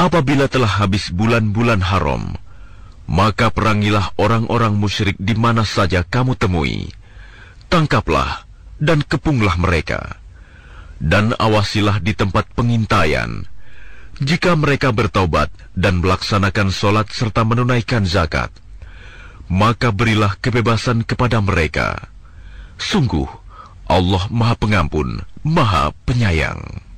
Apabila telah habis bulan-bulan haram, maka perangilah orang-orang musyrik di mana saja kamu temui. Tangkaplah dan kepunglah mereka. Dan awasilah di tempat pengintaian. Jika mereka bertaubat dan melaksanakan sholat serta menunaikan zakat, maka berilah kebebasan kepada mereka. Sungguh, Allah Maha Pengampun, Maha Penyayang.